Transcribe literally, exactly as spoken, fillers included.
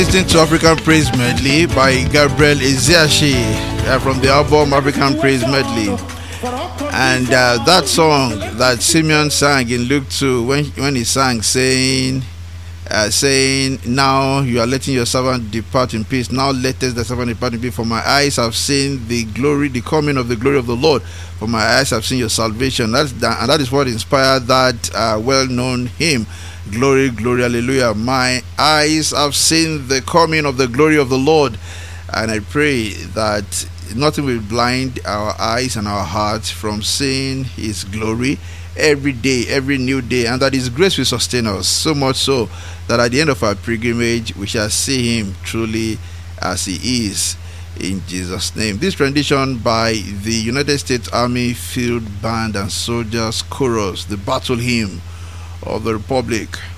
Listening to African Praise Medley by Gabriel Eziashi uh, from the album African Praise Medley. And uh, that song that Simeon sang in Luke two, when, when he sang, saying, uh, saying, now you are letting your servant depart in peace. Now lettest the servant depart in peace. For my eyes have seen the glory, the coming of the glory of the Lord. For my eyes have seen your salvation. That's that, and that is what inspired that uh, well-known hymn. Glory, glory, hallelujah. My eyes have seen the coming of the glory of the Lord. And I pray that nothing will blind our eyes and our hearts from seeing his glory every day, every new day, and that his grace will sustain us, so much so that at the end of our pilgrimage we shall see him truly as he is, in Jesus' name. This rendition by the United States Army Field Band and Soldiers Chorus, the battle hymn of the Republic.